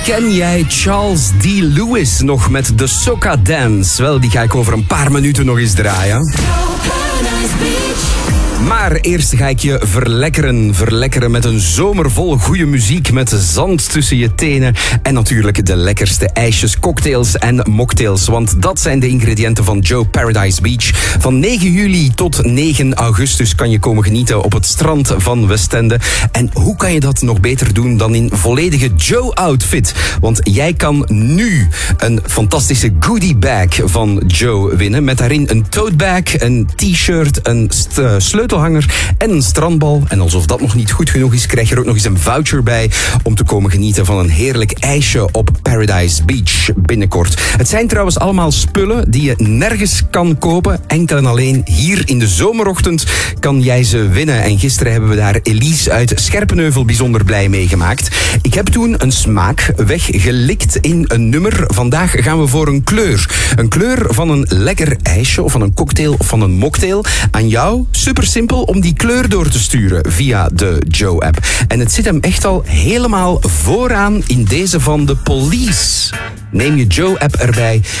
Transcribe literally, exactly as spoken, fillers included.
Ken jij Charles D. Lewis nog met de Soca Dance? Wel, die ga ik over een paar minuten nog eens draaien. Maar eerst ga ik je verlekkeren. Verlekkeren met een zomer vol goede muziek, met zand tussen je tenen en natuurlijk de lekkerste ijsjes, cocktails en mocktails. Want dat zijn de ingrediënten van Joe Paradise Beach. Van negen juli tot negen augustus kan je komen genieten op het strand van Westende. En hoe kan je dat nog beter doen dan in volledige Joe-outfit? Want jij kan nu een fantastische goodie bag van Joe winnen. Met daarin een tote bag, een t-shirt, een st- uh, sleutelhanger en een strandbal. En alsof dat nog niet goed genoeg is, krijg je er ook nog eens een voucher bij om te komen genieten van een heerlijk ijsje op Paradise Beach binnenkort. Het zijn trouwens allemaal spullen die je nergens kan kopen. Enkel en alleen hier in de zomerochtend kan jij ze winnen. En gisteren hebben we daar Elise uit Scherpenheuvel bijzonder blij mee gemaakt. Ik heb toen een smaak weggelikt in een nummer. Vandaag gaan we voor een kleur. Een kleur van een lekker ijsje of van een cocktail of van een mocktail. Aan jou, super simpel, om die kleur door te sturen via de Joe-app. En het zit hem echt al helemaal vooraan in deze van de Police. Neem je Joe-app erbij